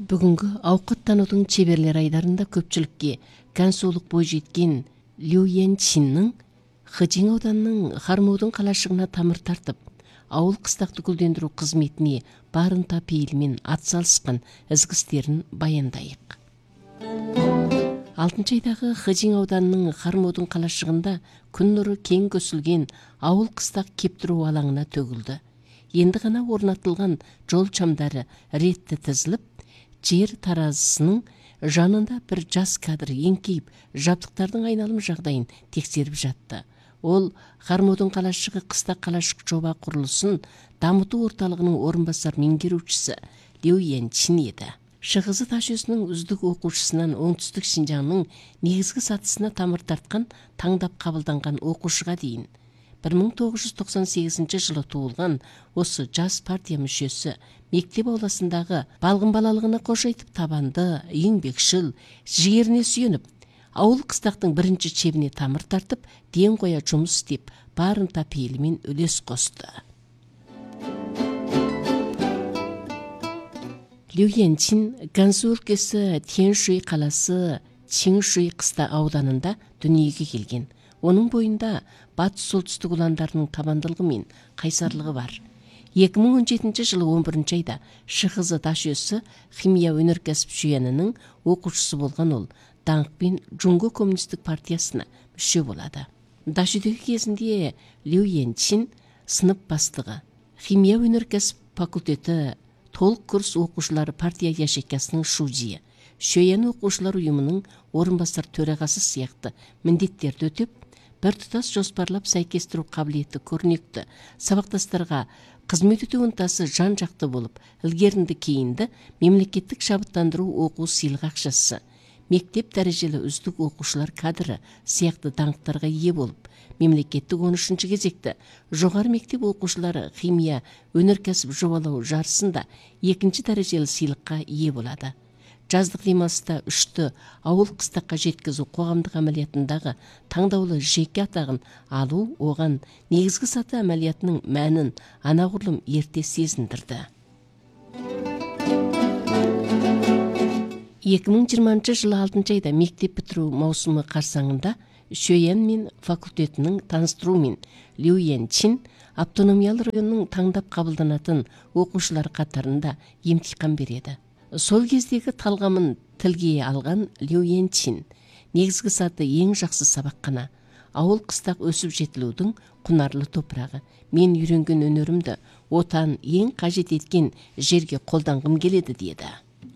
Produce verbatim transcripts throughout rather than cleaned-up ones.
Бүгүнкү аукаттануудун чеберлер айдарында көпчүлүккө кансуулук бой жеткен Лю Янчиндин Хэжин ауданынын Хармоодун калашыгына тамыр тартып, ауыл кыстакты гүлдөндүрүү кызметине барынта пейилмен ат салышкан изги истерин баяндайык. алтынчы айдагы Хэжин ауданынын Хармоодун калашыгында күн нуру кең көсүлгөн ауыл кыстак кептирүү алаңына төгүлдү. Энди гана орнотулган жол чамдары ретте тизилип, жер таразысынын жанында бир жас кадр эңкейип, жабдыктардын айналым жагдайын текшерип жатты. Ол Хармоодун калашыгы кыстак калашык жоба курулушун дамытуу орталыгынын орун басар меңгерүүчүсү Лю Янчин эди. Шыгызы таш өзүнүн үздүк окуучусунан оңтүстүк Шинжаңдын негизги сатысына тамыр тарткан, таңдап кабылданган окуушуга дейин бир миң тогуз жүз токсон сегизинчи жылы туулган осы жас партия мүчөсү мектеп ауласындагы балгын балалыгына кош айтып табанды, еңбекшил, жигерине сүйөнүп, ауыл кыстактын биринчи чебине тамыр тартып, ден коя жумуш иштеп, барынта пейилмен үлөс косту. Лю Янчин Ганзу өлкөсү Тяньшуй каласы Чиншуй кыста ауданында дүнүйөгө келген. Onun боюнда батыс солтүстүк уландарынын табандылыгы менен кайсарлыгы бар. эки миң он жетинчи жылы он биринчи айда Шыгызы таш өзү химия өнөркөсүп жүйөнүнүн окуучусу болгон ол даңкпен Жунго коммунисттик партиясына мүчө болду. Дашүдөгү кезинде Лю Янчин сынып бастыгы, химия өнөркөсүп факультети толук курс окуучулары партия ячейкасынын шужийи, Шөйен окуучулар уюмунун орун басар төрагасы сыяктуу милдеттерди өтөп, бир тутас жоспарлап сайкестирүү кабилети көрнөктүү сабакташтарга кызмет өтүү ынтасы жан жакты болуп, илгеринди кейинди мемлекеттик шабыттандыруу окуу сыйлык акчасы, мектеп дарежелүү үздүк окуучулар кадры сыяктуу даңктарга ээ болуп, мемлекеттик он үчүнчү кезекте жогору мектеп окуучулары химия өнөркөсүп жобалоо жарысында экинчи дарежелүү сыйлыкка ээ болду. Жаздык демалыста үчтү ауыл кыстакка жеткизүү коомдук амалиятындагы таңдаулуу жеке атагын алуу оган негизги саты амалиятынын маанин анагурлум эрте сезиндирди. эки миң жыйырманчы жылы алтынчы айда мектеп бүтүрүү маусуму карсаңында Шөйен мен факультетинин таныстыруу менен Лю Янчин автономиялуу районунун таңдап кабылданатын окуучулары катарында эмтикан береді. Сол кездегі талғамын тілге алған Лю Янчин негизги саты эң жакшы сабаккана, ауыл кыстак өсүп жетилүүдүн кунарлы топурагы. Мен үйрөнгөн өнөрүмдү отан эң кажет эткен жерге колдонгум келеди деди.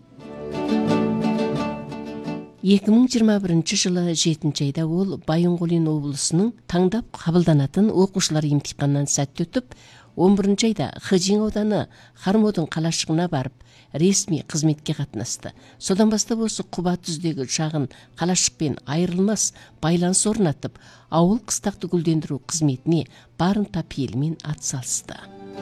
эки миң жыйырма биринчи жылы жетинчи айда ол Байынгулин облусунун таңдап кабылданатын окуучулар эмтиканынан сәттүү өтүп, он биринчи айда Хэжин ауданы Хармоодун калашыгына барып, ресми кызметке катнашты. Содан баштап осы Куба түздөгү чагын калашыкпен айрылмас байланыш орнатып, ауыл кыстакты гүлдөндүрүү кызметине барынта пейилмен ат салышты.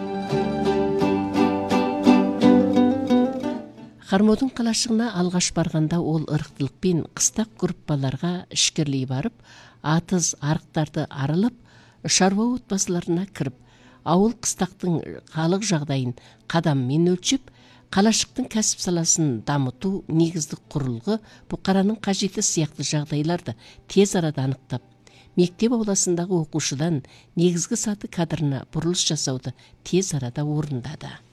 Хармоодун калашыгына алгаш барганда ол ырктылыкпен кыстак группаларга ишкерлей барып, атыз арыктарды арылып, шаруа отбасыларына кирип, ауыл кыстактын халык жагдайын кадам менен өлчөп, калашыктын кәсип саласын дамытуу негиздик курулгу букаранын кажети сыяктуу жагдайларды тез арада аныктап, мектеп ауласындагы окуушудан негизги саты кадрына бурулуш жасауду тез арада орундады.